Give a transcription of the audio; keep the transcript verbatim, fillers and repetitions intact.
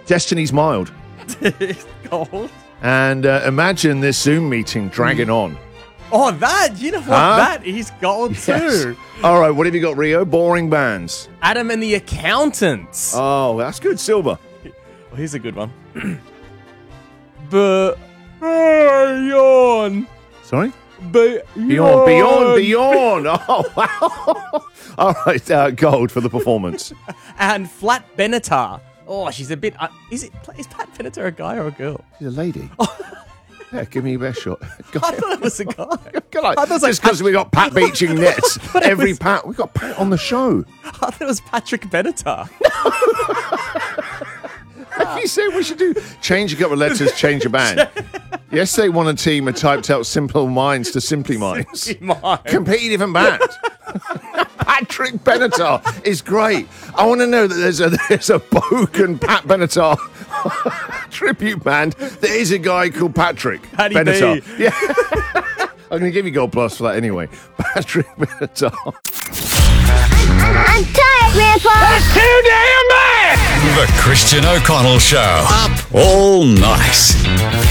Destiny's Mild. Gold. And uh, imagine this Zoom meeting dragging on. Oh, that, you know what? Huh? That is gold Yes. too. All right, what have you got, Rio? Boring bands. Adam and the Accountants. Oh, that's good. Silver. Well, here's a good one. But Beyond. Sorry? Beyond. Beyond, beyond, beyond. Oh, wow. All right, uh, gold for the performance. And Flat Benatar. Oh, she's a bit. Uh, is it? Is Pat Benatar a guy or a girl? She's a lady. Yeah, give me your best shot. I thought it was a guy. Can I, I thought it was like just because we got Pat beaching nets. But it Every was- Pat, we got Pat on the show. I thought it was Patrick Benatar. You said we should do change a couple of letters, change a band. Yesterday, one and team had typed out Simple Minds to Simply Minds. Simply Minds. Completely different band. Patrick Benatar is great. I want to know that there's a there's a Bogan Pat Benatar tribute band. There is a guy called Patrick Paddy Benatar. B. Yeah, I'm going to give you gold plus for that anyway. Patrick Benatar. I'm tired, Grandpa. That's too damn bad! The Christian O'Connell Show. Up all night.